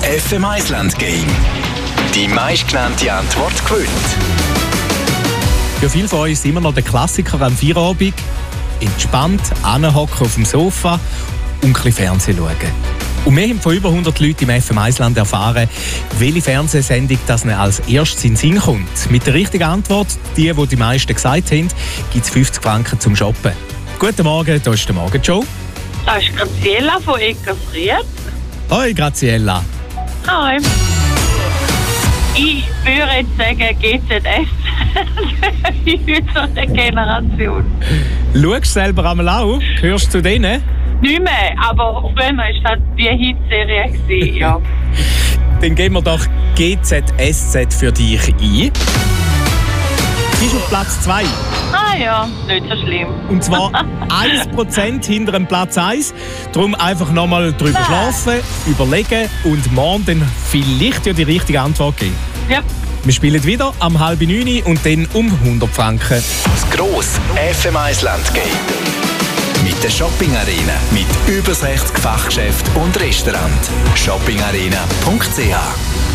FM Island Game. Die meistgenannte Antwort gewinnt. Für viele von uns ist immer noch der Klassiker am Feierabend. Entspannt anhocken auf dem Sofa und ein bisschen Fernsehen schauen. Und wir haben von über 100 Leuten im FM Island erfahren, welche Fernsehsendung das ihnen als erstes in den Sinn kommt. Mit der richtigen Antwort, die meisten gesagt haben, gibt es 50 Franken zum Shoppen. Guten Morgen, hier ist der Morgenshow. Das ist Graziella von Eckersried. Hoi Graziella. Hi. Ich würde jetzt sagen GZS in unserer Generation. Schaust du selber einmal auch? Hörst du zu denen? Nicht mehr, aber früher war das die Hitserie, ja. Dann geben wir doch GZSZ für dich ein. Sie ist auf Platz 2. Ah ja, nicht so schlimm. Und zwar 1% hinter dem Platz 1. Darum einfach nochmal drüber schlafen, überlegen und morgen dann vielleicht ja die richtige Antwort geben. Ja. Wir spielen wieder am 8:30 und dann um 100 Franken. Das grosse FM Island Game. Mit der Shopping Arena. Mit über 60 Fachgeschäften und Restaurants. shoppingarena.ch